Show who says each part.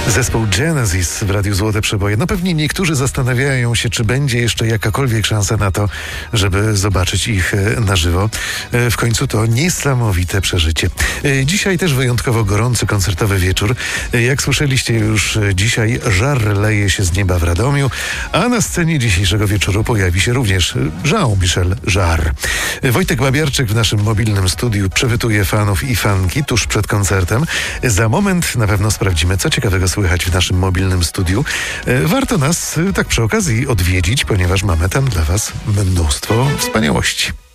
Speaker 1: Zespół Genesis w Radiu Złote Przeboje. No pewnie niektórzy zastanawiają się, czy będzie jeszcze jakakolwiek szansa na to, żeby zobaczyć ich na żywo. W końcu to niesamowite przeżycie. Dzisiaj też wyjątkowo gorący koncertowy wieczór. Jak słyszeliście już dzisiaj, żar leje się z nieba w Radomiu, a na scenie dzisiejszego wieczoru pojawi się również Jean-Michel Jarre. Wojtek Babiarczyk w naszym mobilnym studiu przewituje fanów i fanki tuż przed koncertem. Za moment na pewno sprawdzimy, co ciekawego słychać w naszym mobilnym studiu. Warto nas tak przy okazji odwiedzić, ponieważ mamy tam dla Was mnóstwo wspaniałości.